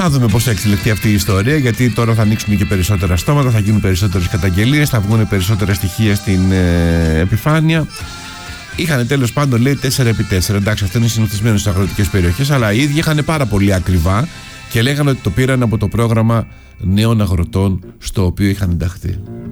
Θα δούμε πώς θα εξελιχθεί αυτή η ιστορία, γιατί τώρα θα ανοίξουν και περισσότερα στόματα, θα γίνουν περισσότερες καταγγελίες, θα βγουν περισσότερα στοιχεία στην επιφάνεια. Είχαν τέλος πάντων, λέει, 4x4. Εντάξει, αυτό είναι συνηθισμένο στις αγροτικές περιοχές, αλλά οι ίδιοι είχαν πάρα πολύ ακριβά και λέγανε ότι το πήραν από το πρόγραμμα νέων αγροτών στο οποίο είχαν ενταχθεί.